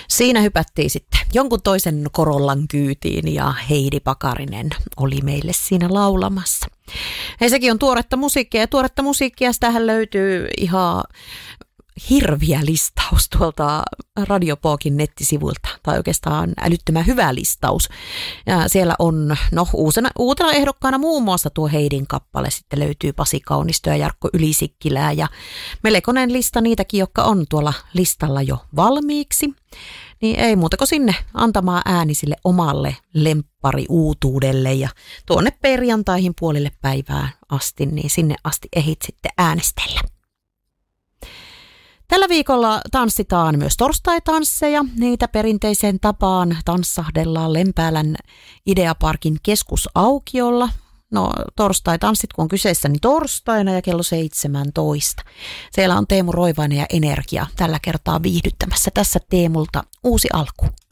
Siinä hypättiin sitten jonkun toisen Korollan kyytiin ja Heidi Pakarinen oli meille siinä laulamassa. Ja sekin on tuoretta musiikkia ja tuoretta musiikkia, sitähän löytyy ihan hirviä listaus tuolta Radiopookin nettisivuilta, tai oikeastaan älyttömän hyvä listaus. Ja siellä on uutena ehdokkaana muun muassa tuo Heidin kappale, sitten löytyy Pasi Kaunisto ja Jarkko Ylisikkilää ja melkoinen lista niitäkin, jotka on tuolla listalla jo valmiiksi. Niin ei muuta kuin sinne antamaan ääni sille omalle lemppariuutuudelle ja tuonne perjantaihin puolille päivään asti, niin sinne asti ehdit sitten äänestellä. Tällä viikolla tanssitaan myös torstaitansseja. Niitä perinteiseen tapaan tanssahdellaan Lempäälän Ideaparkin keskusaukiolla. No torstaitanssit kun on kyseessä, niin torstaina ja kello 17. Siellä on Teemu Roivainen ja Energia tällä kertaa viihdyttämässä. Tässä Teemulta uusi alku.